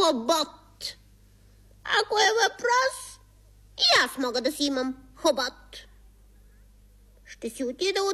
хобот. Ако е въпрос, и аз мога да си имам хобот. Ще си отида